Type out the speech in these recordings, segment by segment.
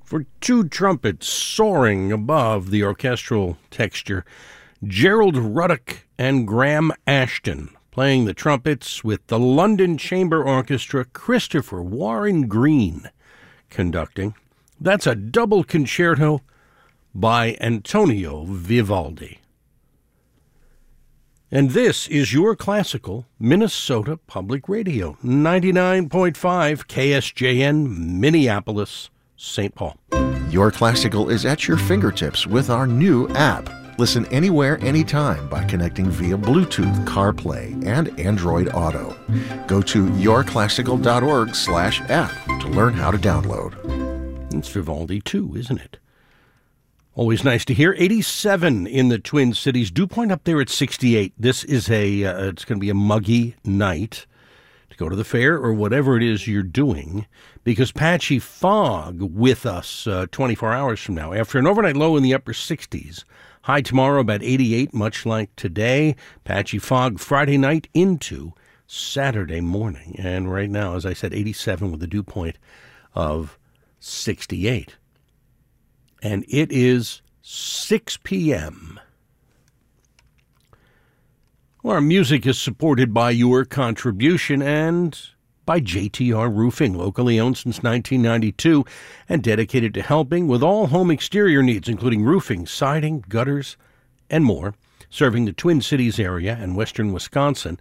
For two trumpets soaring above the orchestral texture, Gerald Ruddock and Graham Ashton playing the trumpets with the London Chamber Orchestra, Christopher Warren Green conducting. That's a double concerto by Antonio Vivaldi. And this is your classical Minnesota Public Radio, 99.5 KSJN, Minneapolis, St. Paul. Your Classical is at your fingertips with our new app. Listen anywhere, anytime by connecting via Bluetooth, CarPlay, and Android Auto. Go to yourclassical.org/app to learn how to download. It's Vivaldi too, isn't it? Always nice to hear. 87 in the Twin Cities. Dew point up there at 68. This is it's going to be a muggy night to go to the fair or whatever it is you're doing, because patchy fog with us 24 hours from now. After an overnight low in the upper 60s, high tomorrow about 88, much like today. Patchy fog Friday night into Saturday morning. And right now, as I said, 87 with a dew point of 68. And it is 6 p.m. Our music is supported by your contribution and by JTR Roofing, locally owned since 1992 and dedicated to helping with all home exterior needs, including roofing, siding, gutters, and more. Serving the Twin Cities area and western Wisconsin,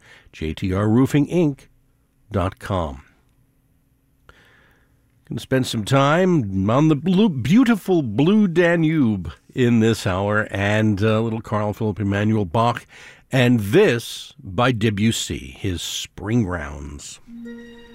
JTRRoofingInc.com. Going to spend some time on the beautiful Blue Danube in this hour, and little Carl Philipp Emanuel Bach, and this by Debussy, his Spring Rounds.